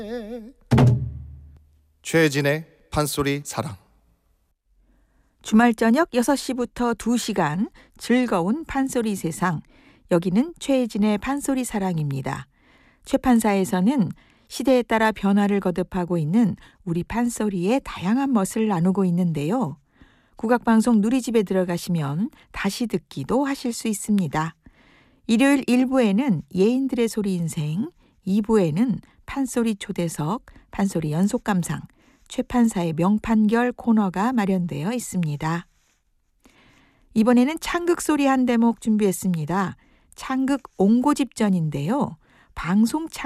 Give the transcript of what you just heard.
최진의 판소리 사랑. 주말 저녁 6시부터 2시간 즐거운 판소리 세상. 여기는 최혜진의 판소리 사랑입니다. 최판사에서는 시대에 따라 변화를 거듭하고 있는 우리 판소리의 다양한 멋을 나누고 있는데요. 국악방송 누리집에 들어가시면 다시 듣기도 하실 수 있습니다. 일요일 1부에는 예인들의 소리 인생, 2부에는 판소리 초대석, 판소리 연속감상, 최판사의 명판결 코너가 마련되어 있습니다. 이번에는 창극소리 한 대목 준비했습니다. 창극 옹고집전인데요. 방송